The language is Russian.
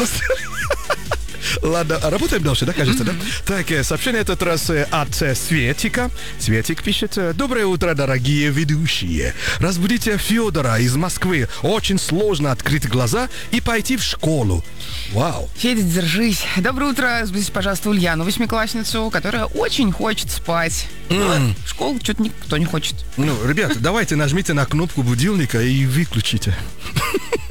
Ладно, работаем дальше, да, кажется, да? Так, сообщение этот раз от Светика. Светик пишет: доброе утро, дорогие ведущие. Разбудите Федора из Москвы. Очень сложно открыть глаза и пойти в школу. Вау. Федя, держись. Доброе утро. Разбудите, пожалуйста, Ульяну, восьмиклассницу, которая очень хочет спать. Но в школу что-то никто не хочет. Ну, ребята, давайте нажмите на кнопку будильника и выключите.